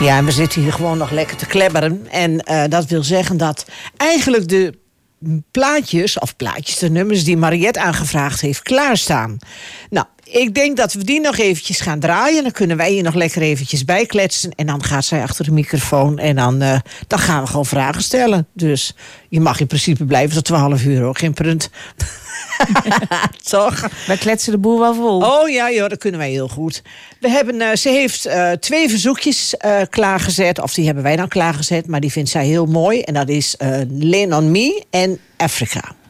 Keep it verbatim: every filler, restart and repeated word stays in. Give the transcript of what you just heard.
Ja, en we zitten hier gewoon nog lekker te klebberen. En uh, dat wil zeggen dat eigenlijk de plaatjes, of plaatjes, de nummers die Mariette aangevraagd heeft, klaarstaan. Nou, ik denk dat we die nog eventjes gaan draaien. Dan kunnen wij hier nog lekker eventjes bij kletsen. En dan gaat zij achter de microfoon. En dan, uh, dan gaan we gewoon vragen stellen. Dus je mag in principe blijven tot twaalf uur ook. Geen punt. Toch? Wij kletsen de boel wel vol. Oh ja, joh, dat kunnen wij heel goed. We hebben, uh, ze heeft uh, twee verzoekjes uh, klaargezet. Of die hebben wij dan klaargezet. Maar die vindt zij heel mooi. En dat is uh, Lean on Me en Africa.